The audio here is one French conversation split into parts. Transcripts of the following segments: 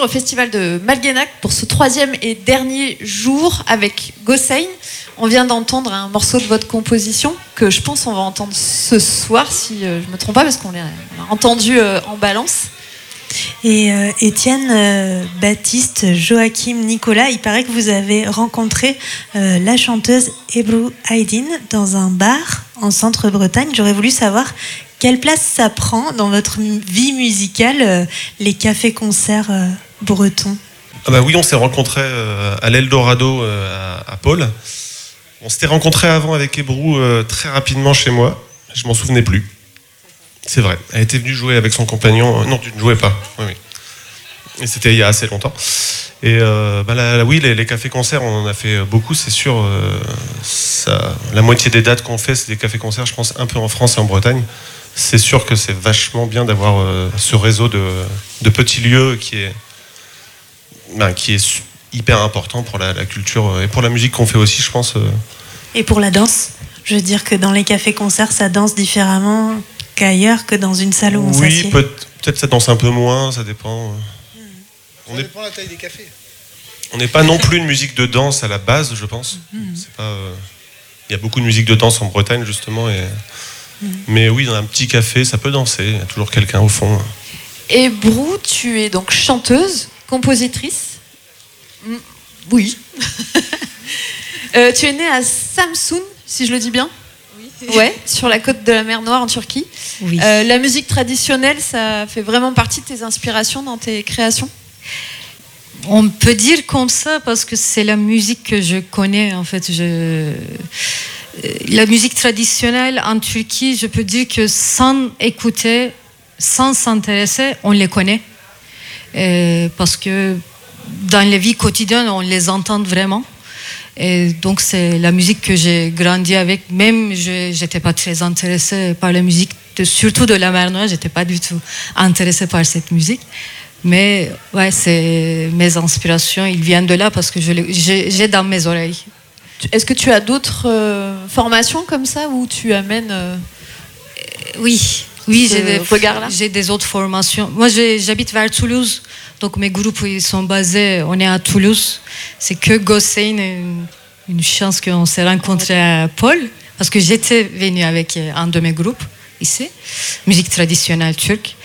au festival de Malguenac pour ce 3e et dernier jour avec Gossein. On vient d'entendre un morceau de votre composition que je pense on va entendre ce soir, si je ne me trompe pas, parce qu'on l'a entendu en balance. Et Étienne, Baptiste, Joachim, Nicolas, il paraît que vous avez rencontré la chanteuse Ebru Aydin dans un bar en Centre-Bretagne. J'aurais voulu savoir quelle place ça prend dans votre vie musicale, les cafés-concerts bretons. Ah bah oui, on s'est rencontrés à l'Eldorado à Pôle. On s'était rencontrés avant avec Ebru très rapidement chez moi. Je m'en souvenais plus. C'est vrai. Elle était venue jouer avec son compagnon. Non, tu ne jouais pas. Oui, oui. Et c'était il y a assez longtemps. Et oui, les cafés-concerts, on en a fait beaucoup, c'est sûr. La moitié des dates qu'on fait, c'est des cafés-concerts, je pense, un peu en France et en Bretagne. C'est sûr que c'est vachement bien d'avoir ce réseau de petits lieux qui est hyper important pour la culture et pour la musique qu'on fait aussi, je pense. Et pour la danse ? Je veux dire que dans les cafés-concerts, ça danse différemment qu'ailleurs, que dans une salle où on s'assied. Oui, peut-être ça danse un peu moins, ça dépend. Ça dépend de la taille des cafés. On n'est pas non plus une musique de danse à la base, je pense. C'est pas. Il y a beaucoup de musique de danse en Bretagne justement, mais oui, dans un petit café, ça peut danser. Il y a toujours quelqu'un au fond. Et Brou, tu es donc chanteuse, compositrice. Oui. Tu es née à Samsun, si je le dis bien. Oui. Ouais, sur la côte de la mer Noire en Turquie. Oui. La musique traditionnelle, ça fait vraiment partie de tes inspirations dans tes créations ? On peut dire comme ça parce que c'est la musique que je connais en fait. La musique traditionnelle en Turquie, je peux dire que sans écouter, sans s'intéresser, on les connaît. Parce que dans la vie quotidienne, on les entend vraiment. Et donc c'est la musique que j'ai grandi avec. Même j'étais pas très intéressée par la musique, surtout de la mer Noire. J'étais pas du tout intéressée par cette musique. Mais ouais, c'est mes inspirations, ils viennent de là parce que j'ai dans mes oreilles. Est-ce que tu as d'autres formations comme ça où tu amènes Oui, j'ai des autres formations. Moi, j'habite vers Toulouse, donc mes groupes ils sont basés. On est à Toulouse. C'est que Gossein, une chance qu'on s'est rencontrés à Pôle, parce que j'étais venue avec un de mes groupes ici, musique traditionnelle turque.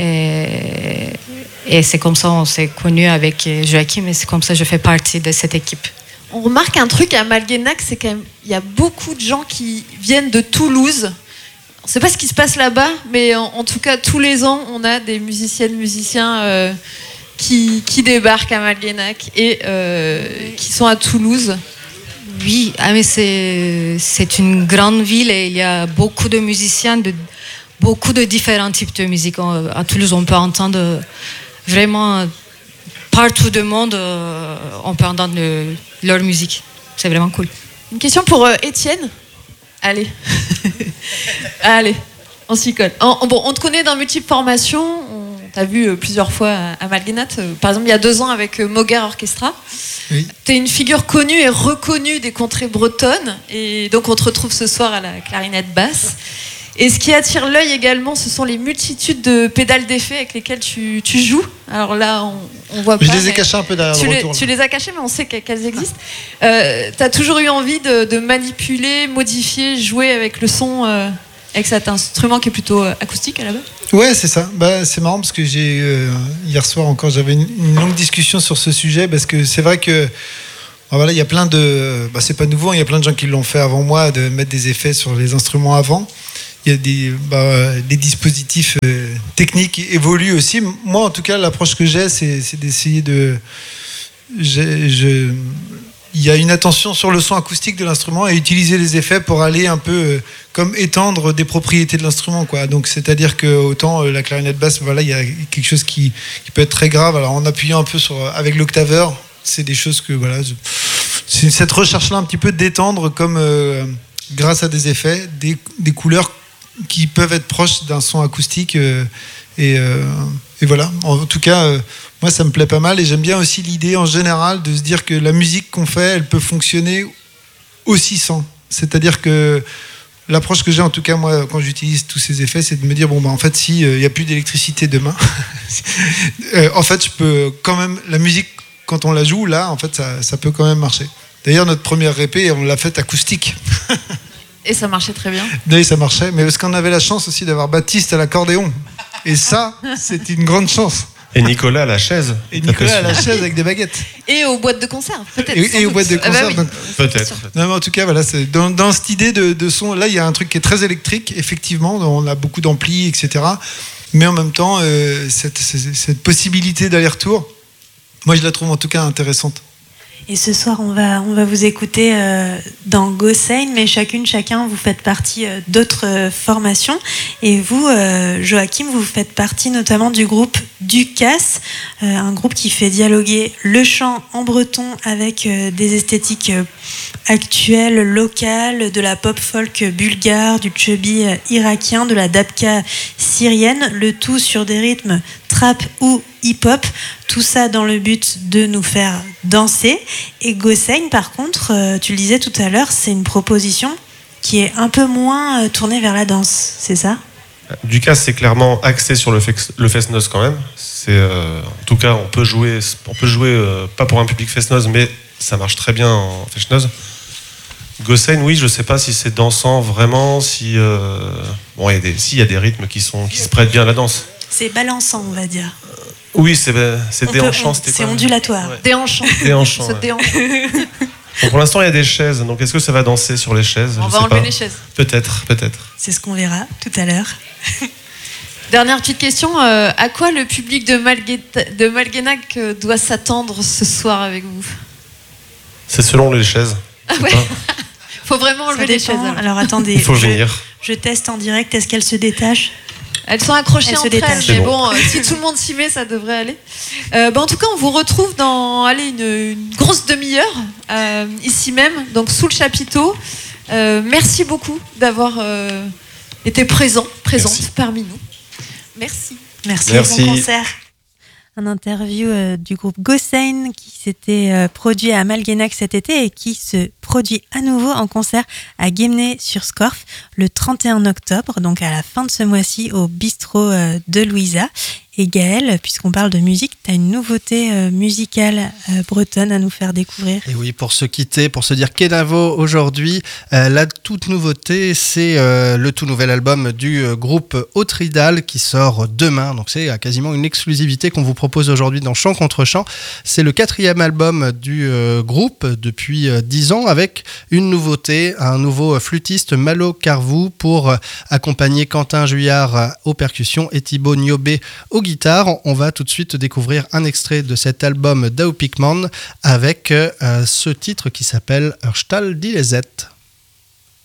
Et c'est comme ça on s'est connus avec Joachim, et c'est comme ça que je fais partie de cette équipe. On remarque un truc à Malguenac, c'est qu'il y a beaucoup de gens qui viennent de Toulouse. On ne sait pas ce qui se passe là-bas, mais en tout cas, tous les ans, on a des musiciens qui débarquent à Malguenac et qui sont à Toulouse. Oui, mais c'est une grande ville et il y a beaucoup de musiciens, beaucoup de différents types de musique. À Toulouse, on peut entendre vraiment partout du monde, on peut entendre leur musique. C'est vraiment cool. Une question pour Étienne. Allez. Allez, on s'y colle. On te connaît dans multiples formations. On t'a vu plusieurs fois à Malguenac. Par exemple, il y a 2 ans avec Moguer Orchestra. Oui. Tu es une figure connue et reconnue des contrées bretonnes. Et donc, on te retrouve ce soir à la clarinette basse. Et ce qui attire l'œil également, ce sont les multitudes de pédales d'effet avec lesquelles tu joues. Alors là, on voit pas. Je les ai cachées un peu derrière le retour. Tu les as cachées, mais on sait qu'elles existent. Tu as toujours eu envie de manipuler, modifier, jouer avec le son, avec cet instrument qui est plutôt acoustique à la base. Ouais, c'est ça. C'est marrant parce que hier soir encore, j'avais une longue discussion sur ce sujet parce que c'est vrai que voilà, il y a plein de. C'est pas nouveau, il y a plein de gens qui l'ont fait avant moi de mettre des effets sur les instruments avant. Il y a des dispositifs techniques qui évoluent aussi. Moi, en tout cas, l'approche que j'ai, c'est d'essayer de. Il y a une attention sur le son acoustique de l'instrument et utiliser les effets pour aller un peu comme étendre des propriétés de l'instrument, quoi. Donc, c'est-à-dire que autant la clarinette basse, voilà, il y a quelque chose qui peut être très grave. Alors, en appuyant un peu avec l'octaveur, c'est des choses que voilà. C'est cette recherche-là un petit peu d'étendre comme grâce à des effets, des couleurs qui peuvent être proches d'un son acoustique et voilà. En tout cas, moi ça me plaît pas mal et j'aime bien aussi l'idée en général de se dire que la musique qu'on fait, elle peut fonctionner aussi sans. C'est-à-dire que l'approche que j'ai en tout cas moi quand j'utilise tous ces effets, c'est de me dire bon bah en fait si il y a plus d'électricité demain, en fait je peux quand même la musique quand on la joue là en fait ça peut quand même marcher. D'ailleurs notre première répé on l'a faite acoustique. Et ça marchait très bien. Oui, ça marchait, mais parce qu'on avait la chance aussi d'avoir Baptiste à l'accordéon. Et ça, c'est une grande chance. Et Nicolas à la chaise. Et Nicolas à la chaise avec des baguettes. Et aux boîtes de concert, peut-être. Et aux boîtes de concert. Oui. Donc, Peut-être. non, mais en tout cas, voilà, c'est dans cette idée de son, là, il y a un truc qui est très électrique, effectivement. On a beaucoup d'amplis, etc. Mais en même temps, cette possibilité d'aller-retour, moi, je la trouve en tout cas intéressante. Et ce soir, on va vous écouter dans Gosein, mais chacun, vous faites partie d'autres formations. Et vous, Joachim, vous faites partie notamment du groupe Ducasse, un groupe qui fait dialoguer le chant en breton avec des esthétiques actuelles, locales, de la pop folk bulgare, du chubby irakien, de la dabka syrienne, le tout sur des rythmes trap ou hip-hop, tout ça dans le but de nous faire danser. Et Gosein, par contre, tu le disais tout à l'heure, c'est une proposition qui est un peu moins tournée vers la danse, c'est ça ? Ducasse, c'est clairement axé sur le fest-noz quand même. En tout cas, on peut jouer pas pour un public fest-noz, mais ça marche très bien en fest-noz. Gosein, oui, je sais pas si c'est dansant vraiment, si il y a des rythmes qui se prêtent bien à la danse. C'est balançant, on va dire. Oui, c'est déhanchant. C'est ondulatoire. Ouais. Déhanchant. Déhanchant. Se Ouais. déhanche. Bon, pour l'instant, il y a des chaises. Donc, est-ce que ça va danser sur les chaises? On Je va sais enlever pas. les chaises. Peut-être. C'est ce qu'on verra tout à l'heure. Dernière petite question. À quoi le public de Malguenac doit s'attendre ce soir avec vous? C'est selon les chaises. Ah ouais. Faut vraiment enlever les chaises. Alors attendez, Il faut venir. je teste en direct. Est-ce qu'elles se détachent? Elles sont accrochées Elles se entre détachent. elles, mais C'est bon, si tout le monde s'y met, ça devrait aller. En tout cas, on vous retrouve dans une grosse demi-heure, ici même, donc sous le chapiteau. Merci beaucoup d'avoir été présente Merci. parmi nous. Merci. Merci. Merci. Bon concert. Un interview du groupe Gosein qui s'était produit à Malguenac cet été et qui se produit à nouveau en concert à Guémené-sur-Scorff le 31 octobre, donc à la fin de ce mois-ci au bistrot de Louisa. Et Gaël, puisqu'on parle de musique, tu as une nouveauté musicale bretonne à nous faire découvrir. Et oui, pour se quitter, pour se dire Kenavo aujourd'hui, la toute nouveauté, c'est le tout nouvel album du groupe Autridal qui sort demain. Donc c'est quasiment une exclusivité qu'on vous propose aujourd'hui dans Chant contre Chant. C'est le 4e album du groupe depuis 10 ans avec une nouveauté, un nouveau flûtiste, Malo Carvou, pour accompagner Quentin Juillard aux percussions et Thibaut Niobé aux guitares. On va tout de suite découvrir un extrait de cet album d'Au Pikman avec ce titre qui s'appelle Stall die Lezette.